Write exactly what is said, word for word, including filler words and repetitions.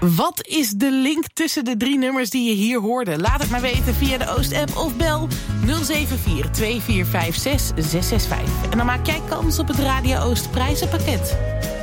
Wat is de link tussen de drie nummers die je hier hoorde? Laat het maar weten via de Oost-app of bel nul zeven vier twee vier vijf zes zes zes vijf. En dan maak jij kans op het Radio Oost prijzenpakket.